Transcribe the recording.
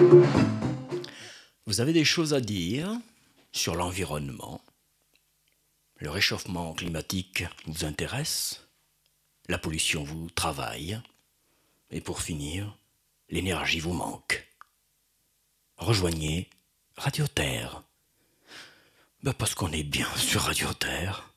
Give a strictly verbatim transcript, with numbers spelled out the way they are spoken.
Vous avez des choses à dire sur l'environnement? Le réchauffement climatique vous intéresse? La pollution vous travaille? Et pour finir, l'énergie vous manque? Rejoignez Radio Terre. Ben parce qu'on est bien sur Radio Terre.